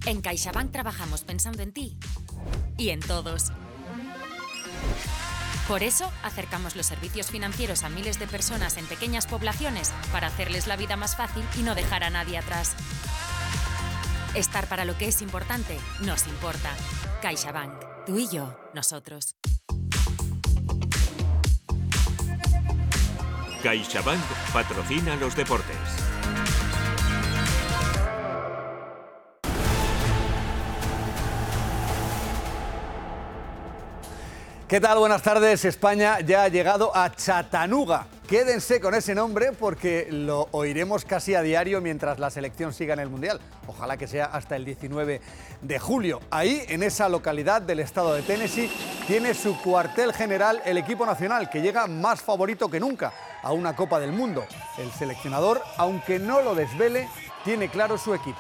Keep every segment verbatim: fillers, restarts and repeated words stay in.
En CaixaBank trabajamos pensando en ti y en todos. Por eso, acercamos los servicios financieros a miles de personas en pequeñas poblaciones para hacerles la vida más fácil y no dejar a nadie atrás. Estar para lo que es importante nos importa. CaixaBank. Tú y yo, nosotros. CaixaBank patrocina los deportes. ¿Qué tal? Buenas tardes. España ya ha llegado a Chattanooga. Quédense con ese nombre porque lo oiremos casi a diario mientras la selección siga en el Mundial. Ojalá que sea hasta el diecinueve de julio. Ahí, en esa localidad del estado de Tennessee, tiene su cuartel general el equipo nacional, que llega más favorito que nunca a una Copa del Mundo. El seleccionador, aunque no lo desvele, tiene claro su equipo.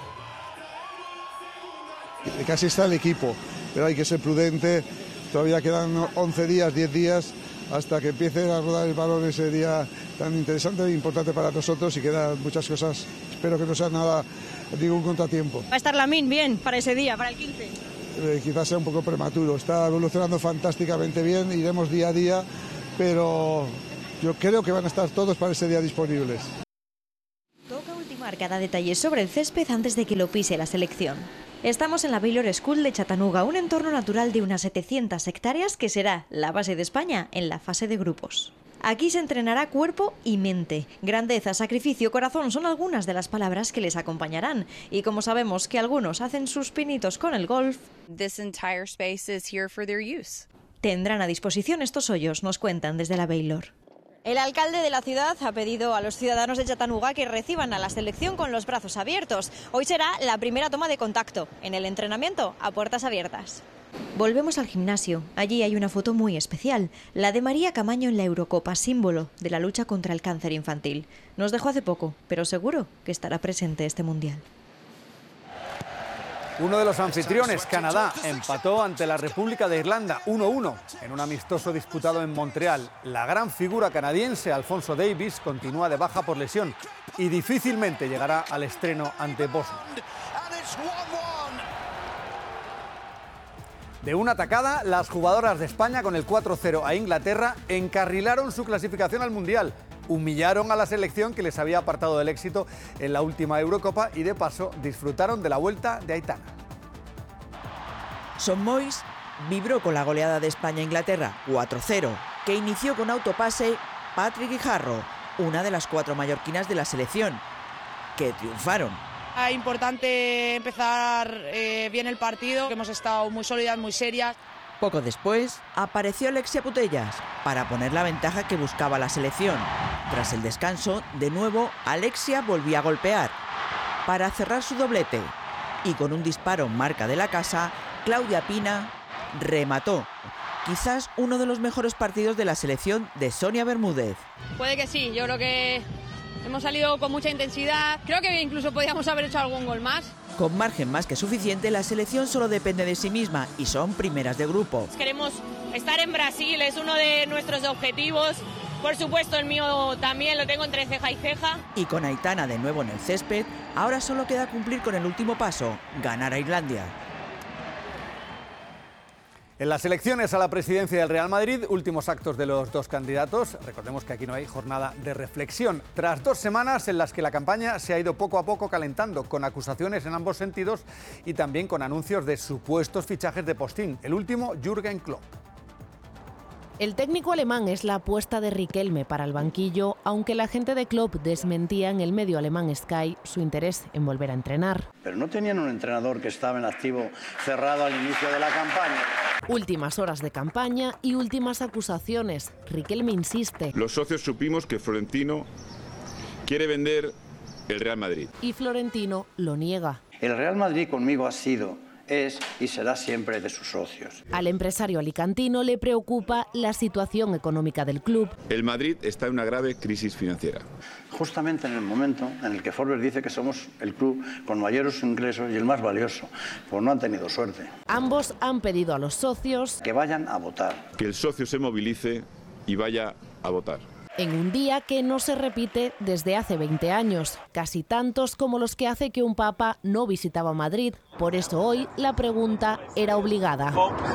Casi está el equipo, pero hay que ser prudente. Todavía quedan once días, diez días, hasta que empiece a rodar el balón ese día tan interesante e importante para nosotros, y quedan muchas cosas. Espero que no sea nada, ningún contratiempo. Va a estar Lamine bien para ese día, para el quince. Eh, quizás sea un poco prematuro. Está evolucionando fantásticamente bien, iremos día a día, pero yo creo que van a estar todos para ese día disponibles. Toca ultimar cada detalle sobre el césped antes de que lo pise la selección. Estamos en la Baylor School de Chattanooga, un entorno natural de unas setecientas hectáreas que será la base de España en la fase de grupos. Aquí se entrenará cuerpo y mente. Grandeza, sacrificio, corazón son algunas de las palabras que les acompañarán. Y como sabemos que algunos hacen sus pinitos con el golf, This entire space is here for their use. Tendrán a disposición estos hoyos, nos cuentan desde la Baylor. El alcalde de la ciudad ha pedido a los ciudadanos de Chattanooga que reciban a la selección con los brazos abiertos. Hoy será la primera toma de contacto en el entrenamiento a puertas abiertas. Volvemos al gimnasio. Allí hay una foto muy especial, la de María Camaño en la Eurocopa, símbolo de la lucha contra el cáncer infantil. Nos dejó hace poco, pero seguro que estará presente este mundial. Uno de los anfitriones, Canadá, empató ante la República de Irlanda uno uno en un amistoso disputado en Montreal. La gran figura canadiense, Alfonso Davies, continúa de baja por lesión y difícilmente llegará al estreno ante Bosnia. De una tacada, las jugadoras de España, con el cuatro cero a Inglaterra, encarrilaron su clasificación al Mundial. Humillaron a la selección que les había apartado del éxito en la última Eurocopa y de paso disfrutaron de la vuelta de Aitana. Son Mois vibró con la goleada de España a Inglaterra cuatro cero, que inició con autopase Patrick Guijarro, una de las cuatro mallorquinas de la selección, que triunfaron. Es importante empezar eh, bien el partido, que hemos estado muy sólidas, muy serias. Poco después, apareció Alexia Putellas para poner la ventaja que buscaba la selección. Tras el descanso, de nuevo, Alexia volvía a golpear para cerrar su doblete. Y con un disparo marca de la casa, Claudia Pina remató. Quizás uno de los mejores partidos de la selección de Sonia Bermúdez. Puede que sí, yo creo que hemos salido con mucha intensidad. Creo que incluso podíamos haber hecho algún gol más. Con margen más que suficiente, la selección solo depende de sí misma y son primeras de grupo. Queremos estar en Brasil, es uno de nuestros objetivos. Por supuesto, el mío también lo tengo entre ceja y ceja. Y con Aitana de nuevo en el césped, ahora solo queda cumplir con el último paso, ganar a Islandia. En las elecciones a la presidencia del Real Madrid, últimos actos de los dos candidatos. Recordemos que aquí no hay jornada de reflexión. Tras dos semanas en las que la campaña se ha ido poco a poco calentando, con acusaciones en ambos sentidos y también con anuncios de supuestos fichajes de postín. El último, Jürgen Klopp. El técnico alemán es la apuesta de Riquelme para el banquillo, aunque la gente de Klopp desmentía en el medio alemán Sky su interés en volver a entrenar. Pero no tenían un entrenador que estaba en activo cerrado al inicio de la campaña. Últimas horas de campaña y últimas acusaciones. Riquelme insiste. Los socios supimos que Florentino quiere vender el Real Madrid. Y Florentino lo niega. El Real Madrid conmigo ha sido, es y será siempre de sus socios. Al empresario alicantino le preocupa la situación económica del club. El Madrid está en una grave crisis financiera. Justamente en el momento en el que Forbes dice que somos el club con mayores ingresos y el más valioso, pues no han tenido suerte. Ambos han pedido a los socios que vayan a votar. Que el socio se movilice y vaya a votar. En un día que no se repite desde hace veinte años, casi tantos como los que hace que un papa no visitaba Madrid. Por eso hoy la pregunta era obligada.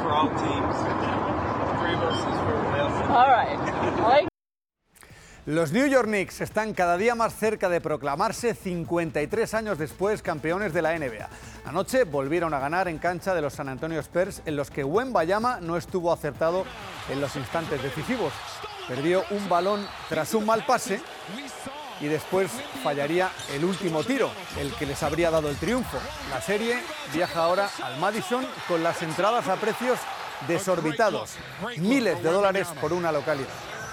Los New York Knicks están cada día más cerca de proclamarse cincuenta y tres años después campeones de la N B A. Anoche volvieron a ganar en cancha de los San Antonio Spurs, en los que Wembanyama no estuvo acertado en los instantes decisivos. Perdió un balón tras un mal pase y después fallaría el último tiro, el que les habría dado el triunfo. La serie viaja ahora al Madison con las entradas a precios desorbitados, miles de dólares por una localidad.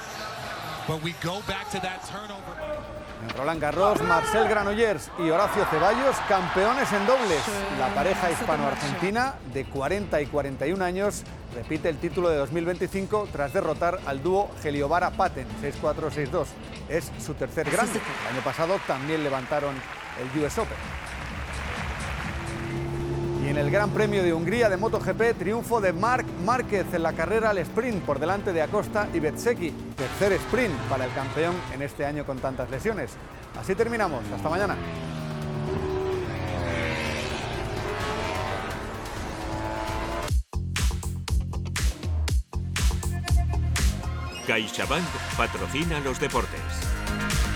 En Roland Garros, Marcel Granollers y Horacio Ceballos, campeones en dobles. La pareja hispano-argentina de cuarenta y cuarenta y un años repite el título de dos mil veinticinco tras derrotar al dúo Heliobara-Patten seis cuatro seis dos. Es su tercer grande. El año pasado también levantaron el U S Open. Y en el Gran Premio de Hungría de MotoGP, triunfo de Marc Márquez en la carrera al sprint por delante de Acosta y Bezzecchi. Tercer sprint para el campeón en este año con tantas lesiones. Así terminamos. Hasta mañana. CaixaBank patrocina los deportes.